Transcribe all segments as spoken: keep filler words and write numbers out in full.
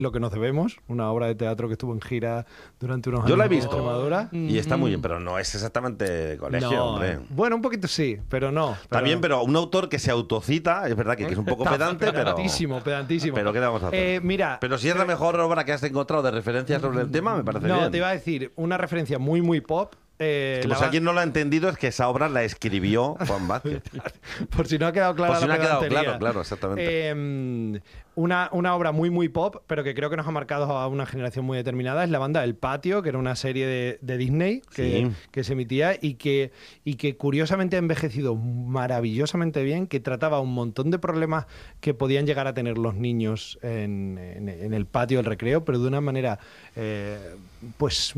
Lo que nos debemos, una obra de teatro que estuvo en gira durante unos años. Yo la he en visto Extremadura. y está muy bien, pero no es exactamente de colegio, No, hombre. bueno, un poquito sí, pero no. Está bien, pero un autor que se autocita, es verdad que, que es un poco pedante, pero... Pedantísimo, pedantísimo. Pero ¿qué le vamos a hacer? Eh, mira... Pero si es la mejor obra que has encontrado de referencia sobre el tema, me parece no, bien. No, te iba a decir, una referencia muy, muy pop. Eh, Como si alguien no lo ha entendido, es que esa obra la escribió Juan Vázquez. Por si no ha quedado claro. Por si no la ha quedado pedantería. claro, claro, exactamente. Eh, una, una obra muy, muy pop, pero que creo que nos ha marcado a una generación muy determinada, es la banda El Patio, que era una serie de, de Disney que, Sí. que se emitía y que, y que curiosamente ha envejecido maravillosamente bien, que trataba un montón de problemas que podían llegar a tener los niños en, en, en el patio del recreo, pero de una manera eh, pues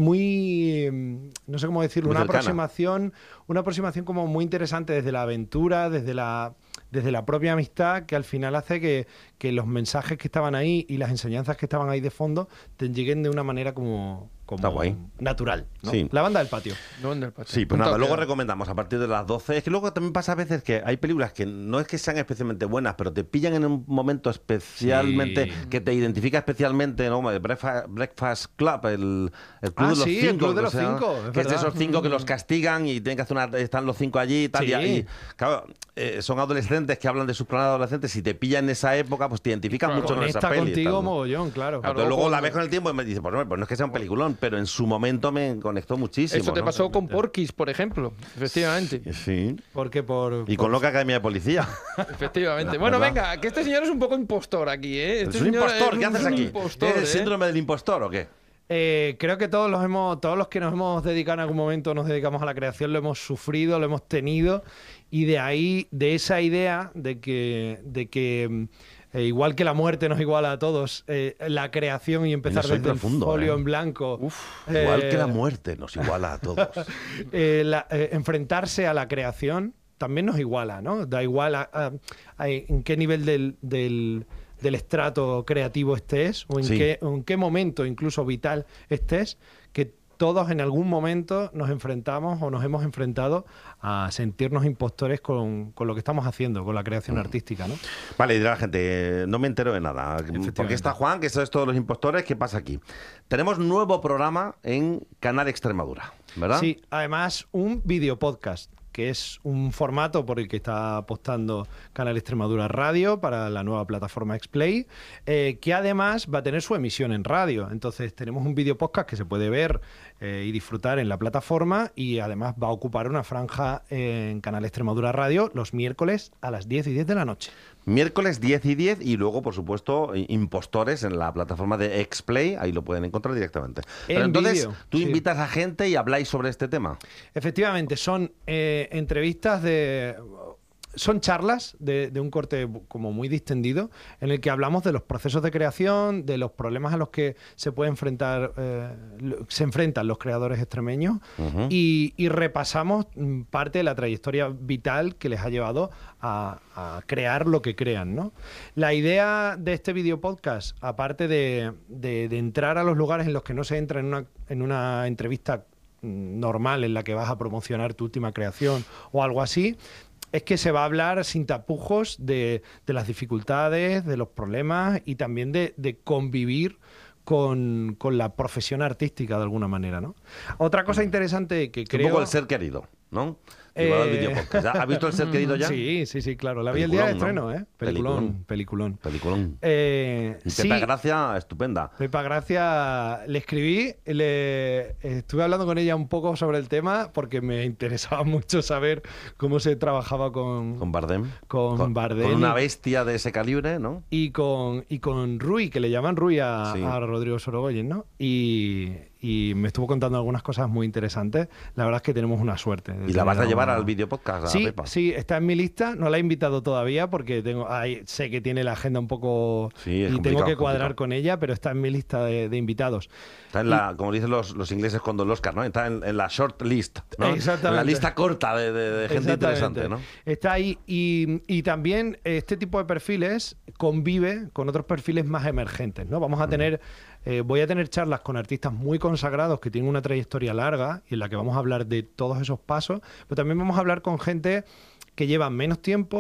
muy, no sé cómo decirlo, Muy una cercana. aproximación, una aproximación como muy interesante desde la aventura, desde la desde la propia amistad, que al final hace que, que los mensajes que estaban ahí y las enseñanzas que estaban ahí de fondo te lleguen de una manera como, Está como guay. natural, ¿no? Sí. La banda del patio. No, en el patio. Sí, pues Un nada, toque. luego recomendamos a partir de las doce. Es que luego también pasa a veces que hay películas que no es que sean especialmente buenas, pero te pillan en un momento especialmente, Sí. que te identifica especialmente, ¿no? Como el Breakfast, Breakfast Club, el, el Club Ah, de los sí, Cinco. el Club de que los se llama, Cinco, es que es verdad. de esos cinco que los castigan y tienen que hacer una, están los cinco allí y tal. Sí. Y, y, claro, eh, son adolescentes que hablan de sus problemas adolescentes. Si te pillan en esa época, pues te identificas Claro, mucho con esa Conecta peli. y contigo tal, ¿no? mogollón, claro. Claro, Luego luego cuando- la ves con el tiempo y me dices, pues no, pues no es que sea un peliculón, pero en su momento me conectó muchísimo. Eso te ¿no? pasó con Porky's, por ejemplo. Efectivamente. Sí. Porque por... Y por- con Loca Academia de Policía. Efectivamente. La Bueno, verdad. venga, que este señor es un poco impostor aquí, ¿eh? Este ¿Es un señor impostor? es ¿Qué un- haces un aquí? impostor, ¿Es el ¿eh? síndrome del impostor o qué? Eh, creo que todos los hemos, todos los que nos hemos dedicado en algún momento, nos dedicamos a la creación, lo hemos sufrido, lo hemos tenido, y de ahí, de esa idea de que, de que mm, eh, igual que la muerte nos iguala a todos, eh, la creación y empezar soy desde profundo, el folio ¿eh? en blanco, Igual eh, que la muerte nos iguala a todos. eh, la- eh, enfrentarse a la creación también nos iguala, ¿no? Da igual a- a- a en qué nivel del, del, del estrato creativo estés o en, Sí. qué, o en qué momento incluso vital estés, que todos en algún momento nos enfrentamos o nos hemos enfrentado a sentirnos impostores con, con lo que estamos haciendo, con la creación artística, ¿no? Vale, dirá la gente, no me entero de nada. Porque está Juan, que eso es todos los impostores. ¿Qué pasa aquí? Tenemos nuevo programa en Canal Extremadura, ¿verdad? Sí, además un video podcast, que es un formato por el que está apostando Canal Extremadura Radio para la nueva plataforma Xplay, eh, que además va a tener su emisión en radio. Entonces tenemos un video podcast que se puede ver eh, y disfrutar en la plataforma, y además va a ocupar una franja en Canal Extremadura Radio los miércoles a las diez y diez de la noche. Miércoles diez y diez y luego, por supuesto, impostores en la plataforma de Xplay. Ahí lo pueden encontrar directamente. Pero En entonces, vídeo, tú sí. invitas a gente y habláis sobre este tema. Efectivamente, son eh, entrevistas de... Son charlas de, de un corte como muy distendido, en el que hablamos de los procesos de creación, de los problemas a los que se puede enfrentar, eh, lo- se enfrentan los creadores extremeños, Ujú. y, y repasamos mm, parte de la trayectoria vital que les ha llevado a, a crear lo que crean, ¿no? La idea de este video podcast, aparte de, de- de entrar a los lugares en los que no se entra en una, en una entrevista mm, normal en la que vas a promocionar tu última creación o algo así, es que se va a hablar sin tapujos de, de las dificultades, de los problemas y también de, de convivir con, con la profesión artística de alguna manera, ¿no? Otra cosa interesante que Es creo... un poco el ser querido, ¿no? Llevado al Eh, video podcast. ¿Ya? ¿Has visto el ser querido ya? Sí, sí, sí, claro. La vi el día de Peliculón, ¿no? estreno, ¿eh? Peliculón, Peliculón. peliculón. Peliculón. Eh, Y sí, Pepa Gracia, estupenda. Pepa Gracia, le escribí, le estuve hablando con ella un poco sobre el tema porque me interesaba mucho saber cómo se trabajaba con, Con Bardem. con Bardem Con una y- bestia de ese calibre, ¿no? y con, y con Rui, que le llaman Rui a, Sí. a Rodrigo Sorogoyen, ¿no? Y, y me estuvo contando algunas cosas muy interesantes. La verdad es que tenemos una suerte. de Y la vas a tener llevar una- al video podcast, a Sí, Pepa. sí, está en mi lista. No la he invitado todavía porque tengo, ay, sé que tiene la agenda un poco Sí, es y tengo complicado, que cuadrar complicado. con ella, pero está en mi lista de, de invitados. Está en la, como dicen los, los ingleses cuando el Oscar, ¿no? Está en, en la short list, ¿no? Exactamente. En la lista corta de, de- de gente Exactamente. interesante, ¿no? Está ahí. Y, y también este tipo de perfiles convive con otros perfiles más emergentes, ¿no? Vamos a tener, eh, voy a tener charlas con artistas muy consagrados que tienen una trayectoria larga y en la que vamos a hablar de todos esos pasos, pero también vamos a hablar con gente que lleva menos tiempo,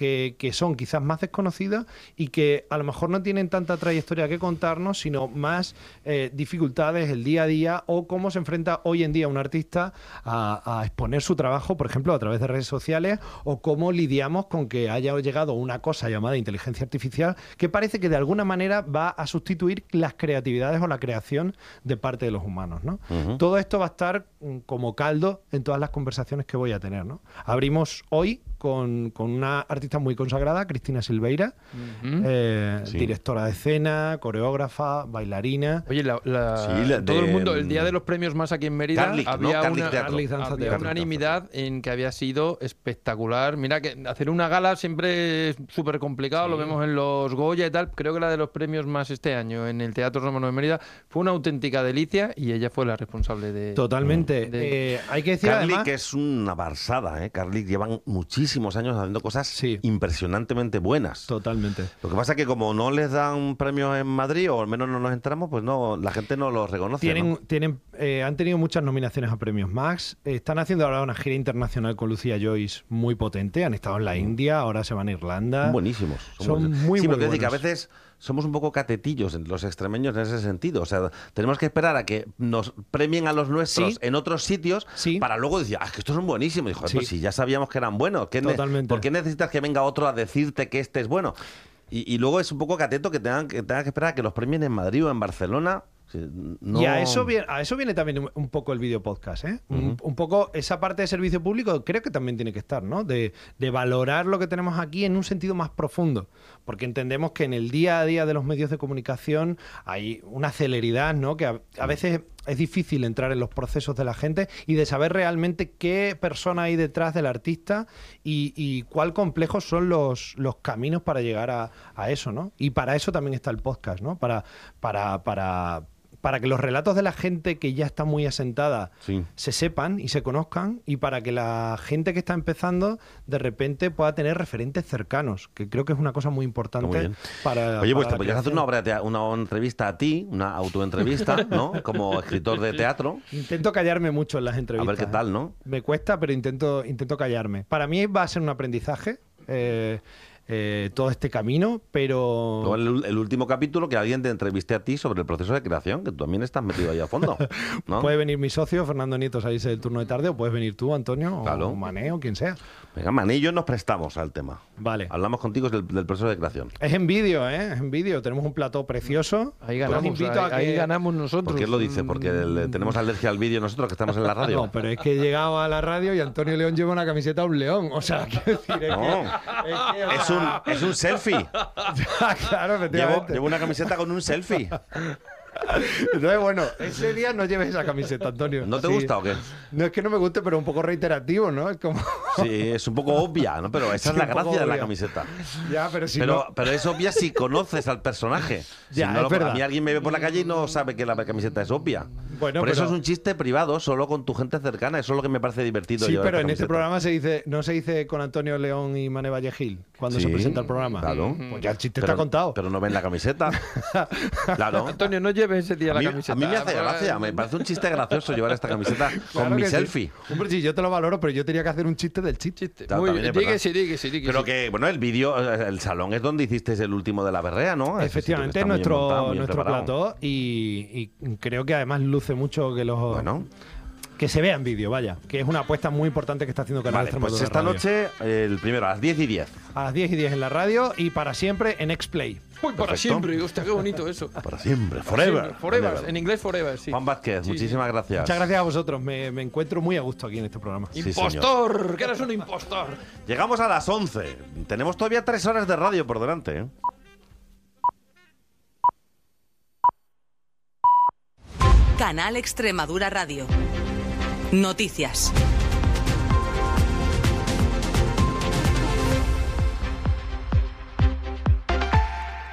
que, que son quizás más desconocidas y que a lo mejor no tienen tanta trayectoria que contarnos, sino más eh, dificultades, el día a día, o cómo se enfrenta hoy en día un artista a, a exponer su trabajo, por ejemplo, a través de redes sociales, o cómo lidiamos con que haya llegado una cosa llamada inteligencia artificial que parece que de alguna manera va a sustituir las creatividades o la creación de parte de los humanos, ¿no? Uh-huh. Todo esto va a estar mm, como caldo en todas las conversaciones que voy a tener, ¿no? Abrimos hoy con, con una artista muy consagrada, Cristina Silveira, uh-huh. eh, sí. directora de escena, coreógrafa, bailarina. Oye, la, la, sí, la todo de, el mundo, el día de los premios más aquí en Mérida, Carlic, había, ¿no? una, Carlic había unanimidad en que había sido espectacular. Mira que hacer una gala siempre es súper complicado, sí. lo vemos en los Goya y tal. Creo que la de los premios más este año en el Teatro Romano de Mérida fue una auténtica delicia y ella fue la responsable de... Totalmente. De... Eh, hay que decir Carlic además... es una barzada, ¿eh? Carlic llevan muchísimos años haciendo cosas sí. impresionantemente buenas. Totalmente. Lo que pasa es que como no les dan premios en Madrid, o al menos no nos enteramos, pues no, la gente no los reconoce. Tienen, ¿no? tienen, eh, han tenido muchas nominaciones a premios Max. Eh, están haciendo ahora una gira internacional con Lucía Joyce muy potente. Han estado en la India, ahora se van a Irlanda. Son buenísimos. Son, son buenísimos. muy, sí, muy buenos. Decir que a buenos. veces somos un poco catetillos los extremeños en ese sentido. O sea, tenemos que esperar a que nos premien a los nuestros sí. en otros sitios sí. para luego decir, ah, es que estos son buenísimos. Y, joder, sí. pues si ya sabíamos que eran buenos. ¿Qué Totalmente. Ne- ¿Por qué necesitas que venga otro a decirte que este es bueno? Y, y luego es un poco cateto que tengan, que tengan que esperar a que los premien en Madrid o en Barcelona. No... Y a eso, viene, a eso viene también un poco el video podcast, ¿eh? Uh-huh. un, un poco esa parte de servicio público creo que también tiene que estar, ¿no? De, de valorar lo que tenemos aquí en un sentido más profundo, porque entendemos que en el día a día de los medios de comunicación hay una celeridad, ¿no? Que a, a veces es difícil entrar en los procesos de la gente y de saber realmente qué persona hay detrás del artista y, y cuál complejos son los, los caminos para llegar a, a eso, ¿no? Y para eso también está el podcast, ¿no? Para, para, para para que los relatos de la gente que ya está muy asentada sí. se sepan y se conozcan, y para que la gente que está empezando de repente pueda tener referentes cercanos, que creo que es una cosa muy importante muy para... Oye, pues para te podrías hacer una, obra de una entrevista a ti, una autoentrevista, ¿no? Como escritor de teatro. Intento callarme mucho en las entrevistas. A ver qué tal, ¿no? Me cuesta, pero intento, intento callarme. Para mí va a ser un aprendizaje. Eh, Eh, todo este camino, pero... El, el último capítulo que alguien te entrevisté a ti sobre el proceso de creación, que tú también estás metido ahí a fondo, ¿no? Puede venir mi socio, Fernando Nieto, a irse del turno de tarde, o puedes venir tú, Antonio, claro. o Mané, o quien sea. Venga, Mané y yo nos prestamos al tema. Vale. Hablamos contigo del, del proceso de creación. Es en vídeo, ¿eh? Es en vídeo. Tenemos un plató precioso. Ahí ganamos, ahí, a que... ahí ganamos nosotros. ¿Por qué lo dice? Porque el, tenemos alergia al vídeo nosotros, que estamos en la radio. No, pero es que he llegado a la radio y Antonio León lleva una camiseta de un león. O sea, quiero decir, es no. que... Es, que, o sea... es, un, es un selfie. Claro, efectivamente. Llevo, llevo una camiseta con un selfie. Entonces, bueno, ese día no lleves esa camiseta, Antonio. ¿No te sí. gusta o qué? No es que no me guste, pero un poco reiterativo, ¿no? Es como... Sí, es un poco obvia, ¿no? Pero esa sí, es la gracia de la camiseta. Ya, pero si pero, no... pero es obvia si conoces al personaje. Ya, si no, es lo, verdad. A mí alguien me ve por la calle y no sabe que la camiseta es obvia. Bueno, por pero... eso es un chiste privado, solo con tu gente cercana. Eso es lo que me parece divertido. Sí, pero en este programa se dice, no se dice con Antonio León y Mané Vallejil cuando sí, se presenta el programa. Claro. Pues ya el chiste pero, está contado. Pero no ven la camiseta. Claro. Antonio, no lleves ese día a la mí, camiseta. A mí me hace gracia, me parece un chiste gracioso llevar esta camiseta con claro mi sí. selfie. Hombre, sí, yo te lo valoro, pero yo tenía que hacer un chiste del chiste. Claro, Muy bien, digue sí, digue sí, digue Pero sí. que, bueno, el vídeo, el salón es donde hiciste el último de la berrea, ¿no? Efectivamente, es nuestro, montado, nuestro plató y, y creo que además luce mucho que los... Bueno... Que se vea en vídeo, vaya, que es una apuesta muy importante que está haciendo Canal Vale, Extremadura pues esta Radio. noche, el primero, a las diez y diez. A las diez y diez en la radio y para siempre en X-Play. Uy, para siempre, hostia, qué bonito eso. Para siempre, forever. Para siempre, forever, forever, en inglés forever, sí. Juan Vázquez, sí, muchísimas sí. gracias. Muchas gracias a vosotros, me, me encuentro muy a gusto aquí en este programa. Sí, ¡Impostor! señor. ¡Que eres un impostor! Llegamos a las once. Tenemos todavía tres horas de radio por delante, ¿eh? Canal Extremadura Radio. Noticias.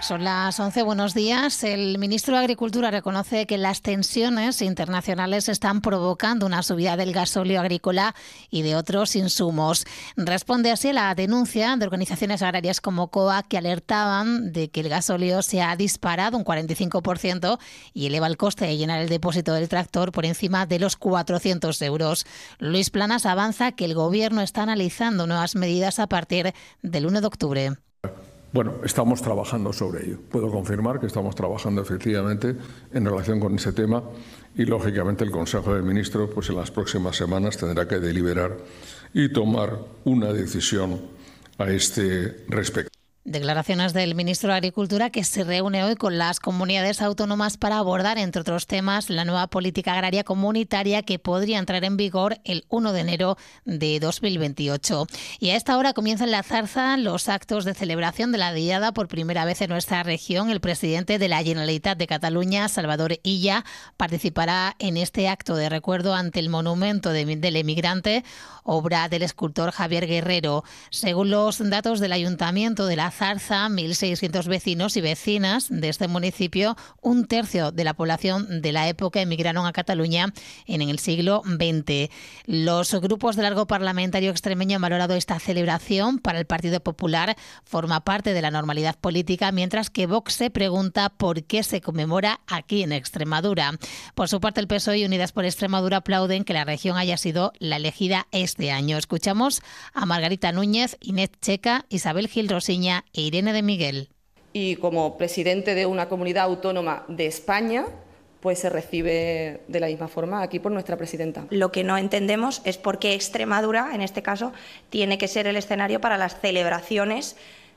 Son las once, buenos días. El ministro de Agricultura reconoce que las tensiones internacionales están provocando una subida del gasóleo agrícola y de otros insumos. Responde así a la denuncia de organizaciones agrarias como COAG, que alertaban de que el gasóleo se ha disparado un cuarenta y cinco por ciento y eleva el coste de llenar el depósito del tractor por encima de los cuatrocientos euros. Luis Planas avanza que el Gobierno está analizando nuevas medidas a partir del uno de octubre. Bueno, estamos trabajando sobre ello. Puedo confirmar que estamos trabajando efectivamente en relación con ese tema y, lógicamente, el Consejo de Ministros pues, en las próximas semanas tendrá que deliberar y tomar una decisión a este respecto. Declaraciones del ministro de Agricultura, que se reúne hoy con las comunidades autónomas para abordar, entre otros temas, la nueva política agraria comunitaria que podría entrar en vigor el uno de enero de dos mil veintiocho. Y a esta hora comienzan en la Zarza los actos de celebración de la Diada por primera vez en nuestra región. El presidente de la Generalitat de Cataluña, Salvador Illa, participará en este acto de recuerdo ante el monumento de, del emigrante, obra del escultor Javier Guerrero. Según los datos del Ayuntamiento de la Zarza, mil seiscientos vecinos y vecinas de este municipio, un tercio de la población de la época emigraron a Cataluña en el siglo veinte. Los grupos del arco parlamentario extremeño han valorado esta celebración. Para el Partido Popular forma parte de la normalidad política, mientras que Vox se pregunta por qué se conmemora aquí en Extremadura. Por su parte, el P S O E y Unidas por Extremadura aplauden que la región haya sido la elegida este año. Escuchamos a Margarita Núñez, Inés Checa, Isabel Gil Rosiña e Irene de Miguel. Y como presidente de una comunidad autónoma de España, pues se recibe de la misma forma aquí por nuestra presidenta. Lo que no entendemos es por qué Extremadura, en este caso, tiene que ser el escenario para las celebraciones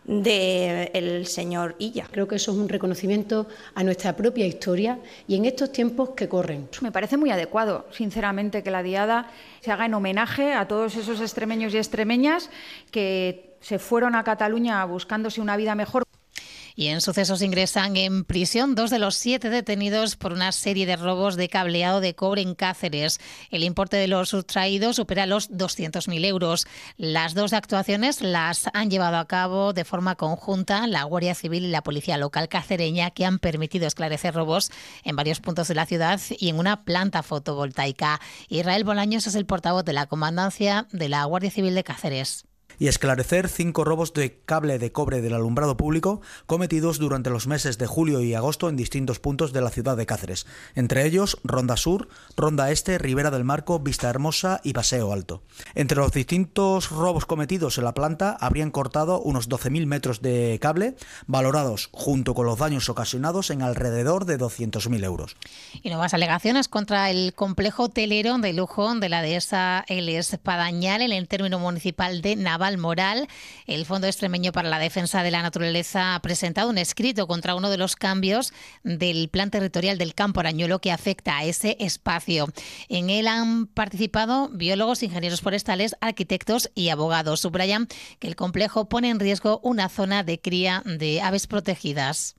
del señor Illa. Creo que eso es un reconocimiento a nuestra propia historia y en estos tiempos que corren. Me parece muy adecuado, sinceramente, que la Diada se haga en homenaje a todos esos extremeños y extremeñas que se fueron a Cataluña buscándose una vida mejor. Y en sucesos ingresan en prisión dos de los siete detenidos por una serie de robos de cableado de cobre en Cáceres. El importe de los sustraídos supera los doscientos mil euros. Las dos actuaciones las han llevado a cabo de forma conjunta la Guardia Civil y la Policía Local cacereña, que han permitido esclarecer robos en varios puntos de la ciudad y en una planta fotovoltaica. Israel Bolaños es el portavoz de la Comandancia de la Guardia Civil de Cáceres. Y esclarecer cinco robos de cable de cobre del alumbrado público cometidos durante los meses de julio y agosto en distintos puntos de la ciudad de Cáceres, entre ellos Ronda Sur, Ronda Este, Ribera del Marco, Vista Hermosa y Paseo Alto. Entre los distintos robos cometidos en la planta habrían cortado unos doce mil metros de cable, valorados junto con los daños ocasionados en alrededor de doscientos mil euros. Y nuevas alegaciones contra el complejo hotelero de lujo de la dehesa El Espadañal en el término municipal de Naval Moral. El Fondo Extremeño para la Defensa de la Naturaleza ha presentado un escrito contra uno de los cambios del plan territorial del Campo Arañuelo que afecta a ese espacio. En él han participado biólogos, ingenieros forestales, arquitectos y abogados. Subrayan que el complejo pone en riesgo una zona de cría de aves protegidas.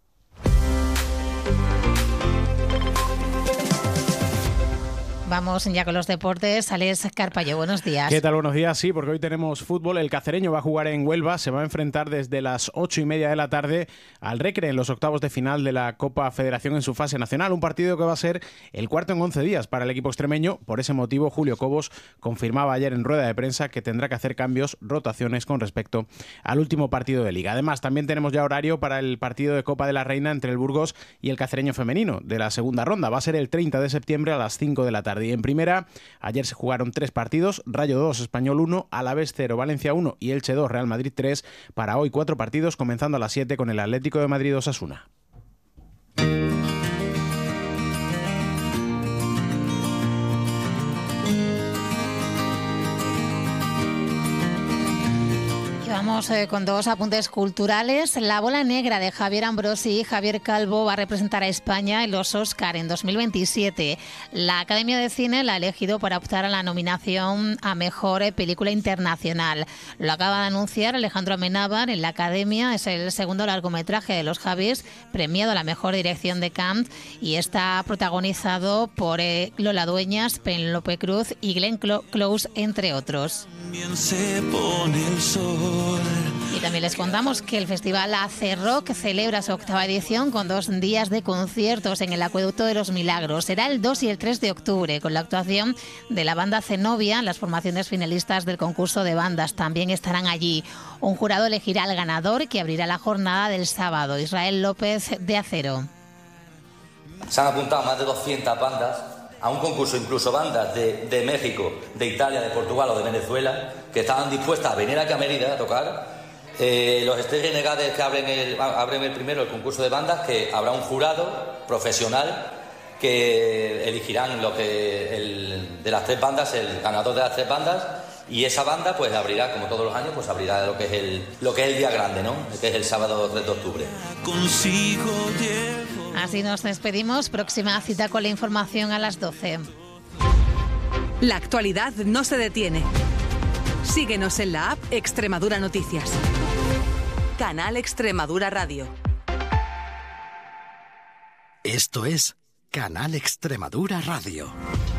Vamos ya con los deportes. Alex Carpallo, buenos días. ¿Qué tal? Buenos días. Sí, porque hoy tenemos fútbol. El cacereño va a jugar en Huelva. Se va a enfrentar desde las ocho y media de la tarde al Recre en los octavos de final de la Copa Federación en su fase nacional. Un partido que va a ser el cuarto en once días para el equipo extremeño. Por ese motivo, Julio Cobos confirmaba ayer en rueda de prensa que tendrá que hacer cambios, rotaciones con respecto al último partido de Liga. Además, también tenemos ya horario para el partido de Copa de la Reina entre el Burgos y el cacereño femenino de la segunda ronda. Va a ser el treinta de septiembre a las cinco de la tarde. Y en primera, ayer se jugaron tres partidos, Rayo dos, Español uno, Alavés cero, Valencia uno y Elche dos, Real Madrid tres. Para hoy cuatro partidos, comenzando a las siete con el Atlético de Madrid Osasuna. Vamos eh, con dos apuntes culturales. La bola negra de Javier Ambrosi y Javier Calvo va a representar a España en los Oscar en dos mil veintisiete. La Academia de Cine la ha elegido para optar a la nominación a Mejor Película Internacional. Lo acaba de anunciar Alejandro Amenábar en la Academia. Es el segundo largometraje de los Javis, premiado a la Mejor Dirección de Cannes, y está protagonizado por eh, Lola Dueñas, Penélope Cruz y Glenn Close, entre otros. También se pone el sol. Y también les contamos que el Festival Ace Rock celebra su octava edición con dos días de conciertos en el Acueducto de los Milagros. Será el dos y el tres de octubre, con la actuación de la banda Zenobia. Las formaciones finalistas del concurso de bandas también estarán allí. Un jurado elegirá al ganador, que abrirá la jornada del sábado. Israel López, de Acero. Se han apuntado más de doscientas bandas a un concurso, incluso bandas de, de México, de Italia, de Portugal o de Venezuela, que estaban dispuestas a venir aquí a Mérida a tocar. Eh, los Estrellas Negades que abren el, abren el primero el concurso de bandas, que habrá un jurado profesional que elegirán lo que el, de las tres bandas, el ganador de las tres bandas, y esa banda pues abrirá, como todos los años, pues abrirá lo que es el, lo que es el día grande, ¿no? Que es el sábado tres de octubre. Así nos despedimos. Próxima cita con la información a las doce. La actualidad no se detiene. Síguenos en la app Extremadura Noticias. Canal Extremadura Radio. Esto es Canal Extremadura Radio.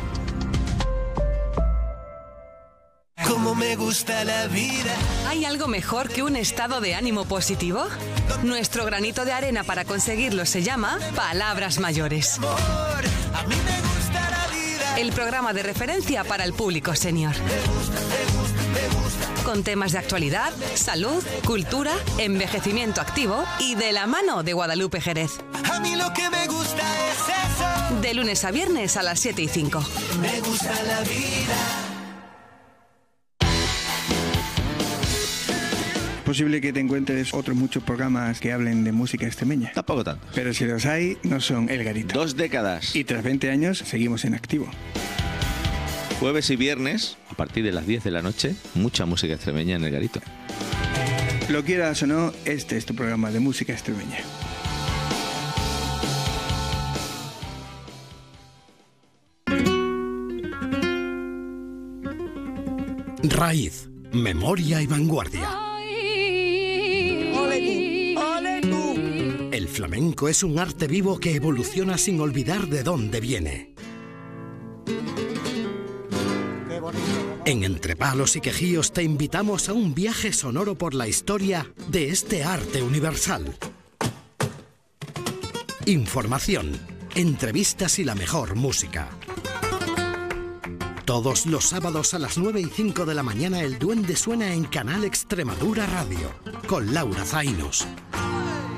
Como me gusta la vida. ¿Hay algo mejor que un estado de ánimo positivo? Nuestro granito de arena para conseguirlo se llama Palabras Mayores. El programa de referencia para el público senior. Con temas de actualidad, salud, cultura, envejecimiento activo y de la mano de Guadalupe Jerez. A mí lo que me gusta es eso. De lunes a viernes a las siete y cinco. Me gusta la vida. Es posible que te encuentres otros muchos programas que hablen de música extremeña. Tampoco tanto. Pero si los hay, no son El Garito. Dos décadas. Y tras veinte años, seguimos en activo. Jueves y viernes, a partir de las diez de la noche, mucha música extremeña en El Garito. Lo quieras o no, este es tu programa de música extremeña. Raíz, memoria y vanguardia. ¡Ole tú! ¡Ole tú! El flamenco es un arte vivo que evoluciona sin olvidar de dónde viene. En Entre Palos y Quejíos te invitamos a un viaje sonoro por la historia de este arte universal. Información, entrevistas y la mejor música. Todos los sábados a las nueve y cinco de la mañana el Duende suena en Canal Extremadura Radio, con Laura Zainos.